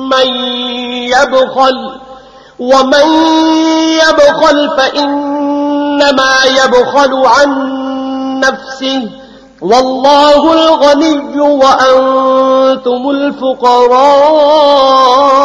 من يبخل ومن يبخل فإنما يبخل عن نفسه والله الغني وأنتم الفقراء